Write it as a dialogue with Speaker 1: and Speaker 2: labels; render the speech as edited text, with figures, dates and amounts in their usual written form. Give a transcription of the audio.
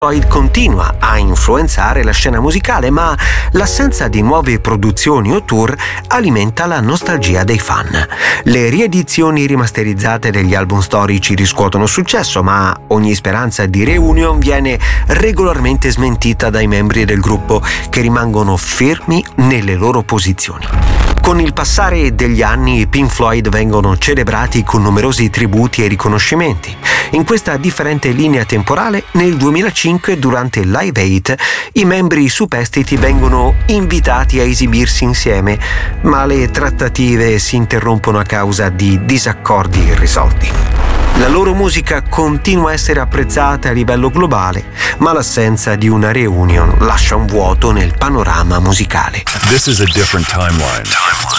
Speaker 1: Floyd continua a influenzare la scena musicale, ma l'assenza di nuove produzioni o tour alimenta la nostalgia dei fan. Le riedizioni rimasterizzate degli album storici riscuotono successo, ma ogni speranza di reunion viene regolarmente smentita dai membri del gruppo, che rimangono fermi nelle loro posizioni. Con il passare degli anni i Pink Floyd vengono celebrati con numerosi tributi e riconoscimenti. In questa differente linea temporale, nel 2005, durante Live 8, i membri superstiti vengono invitati a esibirsi insieme, ma le trattative si interrompono a causa di disaccordi irrisolti. La loro musica continua a essere apprezzata a livello globale, ma l'assenza di una reunion lascia un vuoto nel panorama musicale.
Speaker 2: This is a different timeline.